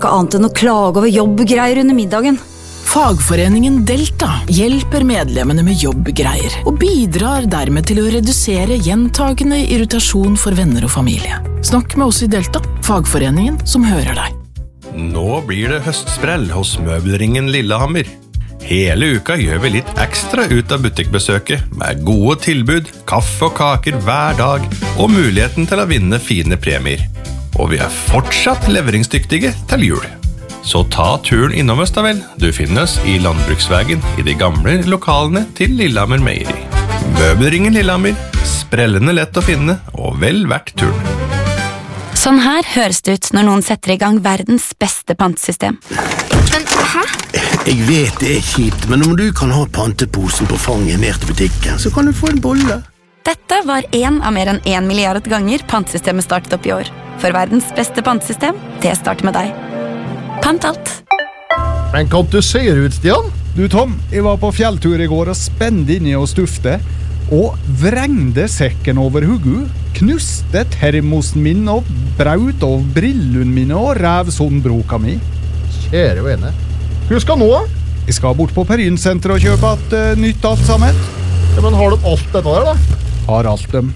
Ikke annet enn å klage over jobbgreier under middagen. Fagforeningen Delta hjelper medlemmene med jobbgreier og bidrar dermed til å redusere gjentagende irritasjon for venner og familie. Snakk med oss i Delta, fagforeningen som hører deg. Nå blir det høstsprell hos Møbelringen Lillehammer. Hele uka gjør vi litt ekstra ut av butikkbesøket, med gode tilbud, kaffe og kaker hver dag, og muligheten til å vinne fine premier. Og vi er fortsatt leveringsdyktige til jul. Så ta turen innom oss da vel. Du finner oss i Landbruksvägen i de gamle lokalene til Lillehammer Meieri. Møbelringen Lillehammer, sprellende lett å finne, og vel verdt turen. Sånn her høres det ut når noen setter i gang verdens beste pantesystem. Men, hæ? Jeg vet det er kjipt, men om du kan ha panteposen på fanget ned til butikken, så kan du få en bolle. Dette var en av mer enn 1 milliard ganger pantesystemet startet opp i år. For verdens beste pantesystem, det starter med deg. Pant alt. Men hva du ser ut, Stian? Du, Tom, jeg var på fjelltur i går og spente inni og stufte, og vrengde sekken over hugget, knuste termosen min og braut av brillene mine og rev sonnbroka mi. Kjære vene. Hva skal nå? Jeg skal bort på Perinsenteret og kjøpe et nytt alt sammen. Ja, men har de alt dette der, da? Har alt dem.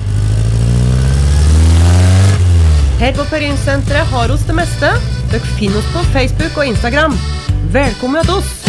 Her på Perinsenteret har oss det meste. Dere finner oss på Facebook og Instagram. Velkommen til oss!